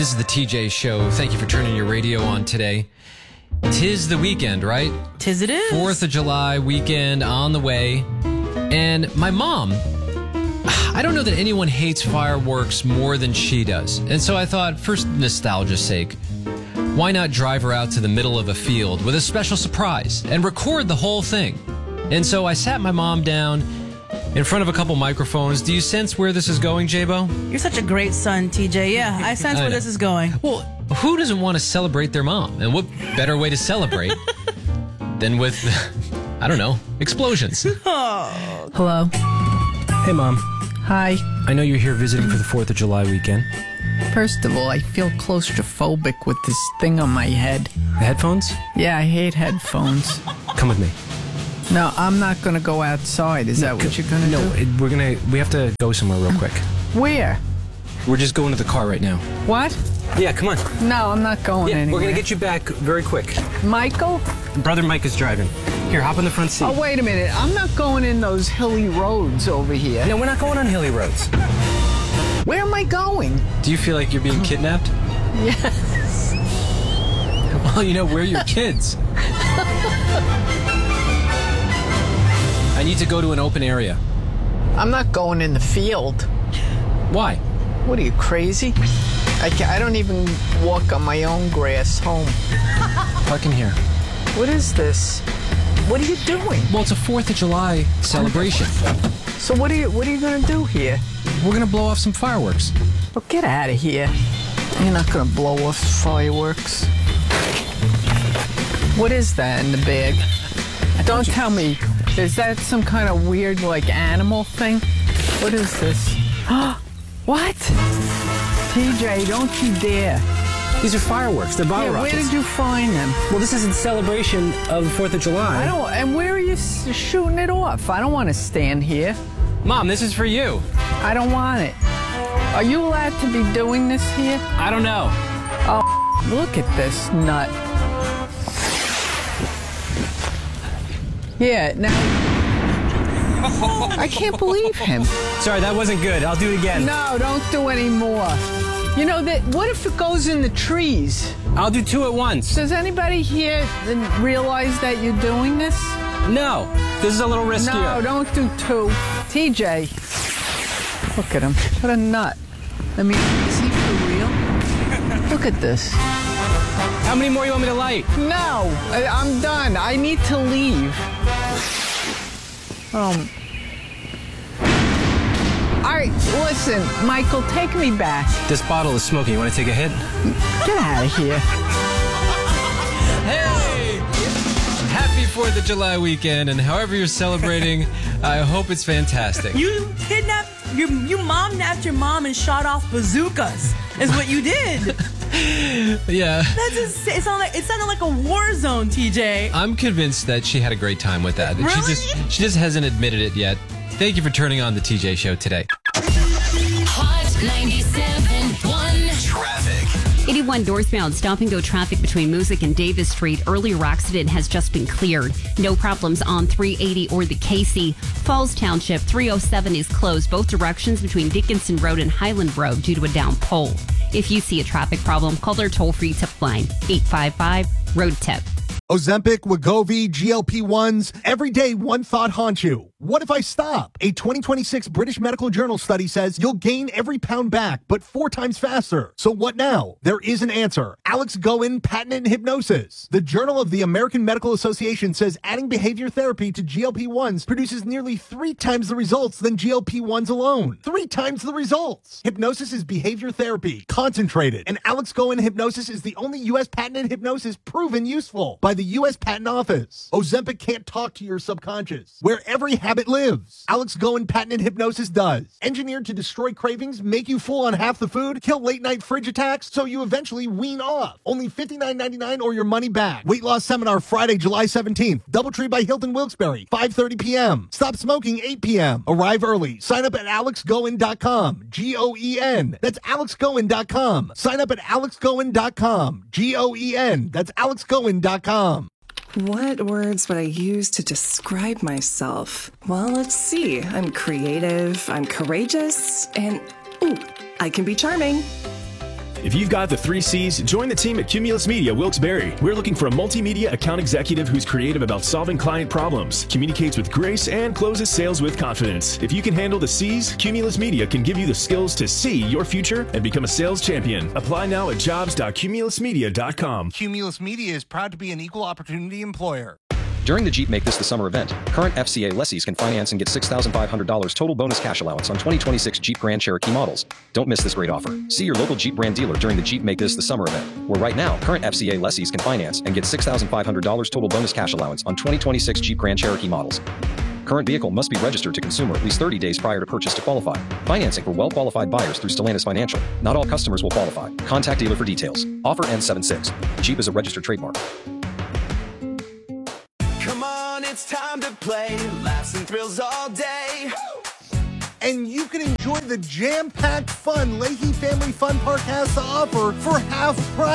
This is the TJ Show. Thank you for turning your radio on today. Tis the weekend, right? Tis it is. 4th of July weekend on the way. And my mom, I don't know that anyone hates fireworks more than she does. And so I thought, for nostalgia's sake, why not drive her out to the middle of a field with a special surprise and record the whole thing? And so I sat my mom down in front of a couple microphones. Do you sense where this is going, J-Bo? You're such a great son, TJ. Yeah, I sense where this is going. Well, who doesn't want to celebrate their mom? And what better way to celebrate than with, I don't know, explosions? Oh. Hello. Hey, Mom. Hi. I know you're here visiting for the 4th of July weekend. First of all, I feel claustrophobic with this thing on my head. The headphones? Yeah, I hate headphones. Come with me. No, I'm not going to go outside. Is that what you're going to do? No, we have to go somewhere real quick. Where? We're just going to the car right now. What? Yeah, come on. No, I'm not going anywhere. We're going to get you back very quick. Michael? Brother Mike is driving. Here, hop in the front seat. Oh, wait a minute. I'm not going in those hilly roads over here. No, we're not going on hilly roads. Where am I going? Do you feel like you're being kidnapped? Yes. Well, you know, we're your kids. I need to go to an open area. I'm not going in the field. Why? What are you, crazy? I don't even walk on my own grass home. Park in here. What is this? What are you doing? Well, it's a 4th of July celebration. So what are you going to do here? We're going to blow off some fireworks. Well, get out of here. You're not going to blow off fireworks. What is that in the bag? Don't tell me. Is that some kind of weird, like, animal thing? What is this? What? TJ, don't you dare. These are fireworks. They're bottle Yeah, rockets. where did you find them? Well, this is in celebration of the 4th of July. And where are you shooting it off? I don't want to stand here. Mom, this is for you. I don't want it. Are you allowed to be doing this here? I don't know. Oh, look at this nut. Yeah, now... I can't believe him. Sorry, that wasn't good. I'll do it again. No, don't do any more. You know, what if it goes in the trees? I'll do 2 at once. Does anybody here realize that you're doing this? No, this is a little riskier. No, don't do 2. TJ, look at him. What a nut. I mean, is he for real? Look at this. How many more you want me to light? No, I'm done. I need to leave. All right, listen, Michael, take me back. This bottle is smoking. You want to take a hit? Get out of here. Hey! Happy 4th of July weekend, and however you're celebrating, I hope it's fantastic. You kidnapped, you mom-napped your mom and shot off bazookas, is what you did. Yeah. It sounded like a war zone, TJ. I'm convinced that she had a great time with that. Really? She just hasn't admitted it yet. Thank you for turning on the TJ Show today. Hot 97.1 Traffic. 81 northbound stop-and-go traffic between Music and Davis Street. Earlier accident has just been cleared. No problems on 380 or the Casey. Falls Township 307 is closed both directions between Dickinson Road and Highland Road due to a down pole. If you see a traffic problem, call their toll-free tip line, 855-ROAD-TIP. Ozempic, Wegovy, GLP-1s. Every day, one thought haunts you. What if I stop? A 2026 British Medical Journal study says you'll gain every pound back, but 4 times faster. So what now? There is an answer. Alex Goen, patented hypnosis. The Journal of the American Medical Association says adding behavior therapy to GLP-1s produces nearly 3 times the results than GLP-1s alone. 3 times the results. Hypnosis is behavior therapy, concentrated, and Alex Goen hypnosis is the only U.S. patented hypnosis proven useful by the U.S. Patent Office. Ozempic can't talk to your subconscious, where every habit lives. Alex Goen patented hypnosis does. Engineered to destroy cravings, make you full on half the food, kill late night fridge attacks, so you eventually wean off. Only $59.99 or your money back. Weight loss seminar Friday, July 17th. Doubletree by Hilton Wilkes-Barre, 5:30 p.m. Stop smoking 8 p.m. Arrive early. Sign up at alexgoen.com. G-O-E-N. That's alexgoen.com. Sign up at alexgoen.com. G-O-E-N. That's alexgoen.com. What words would I use to describe myself? Well, let's see. I'm creative, I'm courageous, and ooh, I can be charming. If you've got the 3 C's, join the team at Cumulus Media Wilkes-Barre. We're looking for a multimedia account executive who's creative about solving client problems, communicates with grace, and closes sales with confidence. If you can handle the C's, Cumulus Media can give you the skills to see your future and become a sales champion. Apply now at jobs.cumulusmedia.com. Cumulus Media is proud to be an equal opportunity employer. During the Jeep Make This the Summer event, current FCA lessees can finance and get $6,500 total bonus cash allowance on 2026 Jeep Grand Cherokee models. Don't miss this great offer. See your local Jeep brand dealer during the Jeep Make This the Summer event, where right now, current FCA lessees can finance and get $6,500 total bonus cash allowance on 2026 Jeep Grand Cherokee models. Current vehicle must be registered to consumer at least 30 days prior to purchase to qualify. Financing for well-qualified buyers through Stellantis Financial. Not all customers will qualify. Contact dealer for details. Offer ends 7/6. Jeep is a registered trademark. Come on, it's time to play. Laughs and thrills all day. And you can enjoy the jam-packed fun Leahy Family Fun Park has to offer for half price.